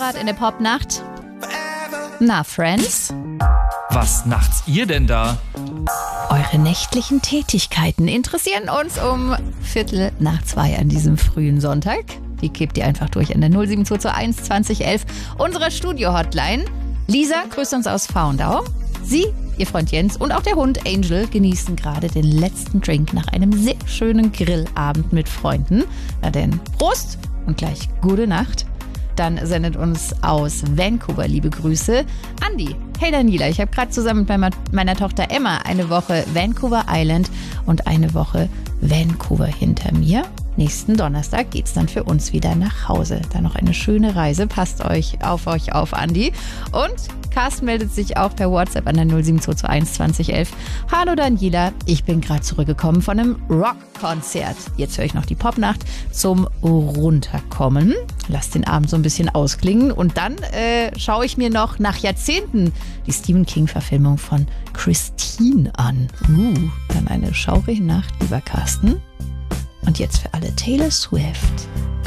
Konrad in der Popnacht. Na, Friends? Was nachts ihr denn da? Eure nächtlichen Tätigkeiten interessieren uns um 1:45 an diesem frühen Sonntag. Die gebt ihr einfach durch an der 07221 2011, unserer Studio-Hotline. Lisa grüßt uns aus Faundau. Sie, ihr Freund Jens und auch der Hund Angel genießen gerade den letzten Drink nach einem sehr schönen Grillabend mit Freunden. Na denn, Prost und gleich gute Nacht. Dann sendet uns aus Vancouver liebe Grüße Andi. Hey Daniela, ich habe gerade zusammen mit meiner Tochter Emma eine Woche Vancouver Island und eine Woche Vancouver hinter mir. Nächsten Donnerstag geht's dann für uns wieder nach Hause. Dann noch eine schöne Reise. Passt euch auf, Andi. Und Carsten meldet sich auch per WhatsApp an der 07221 2011. Hallo Daniela, ich bin gerade zurückgekommen von einem Rockkonzert. Jetzt höre ich noch die Popnacht zum Runterkommen. Lass den Abend so ein bisschen ausklingen und dann schaue ich mir noch nach Jahrzehnten die Stephen King-Verfilmung von Christine an. Dann eine schaurige Nacht, lieber Carsten. Und jetzt für alle Taylor Swift.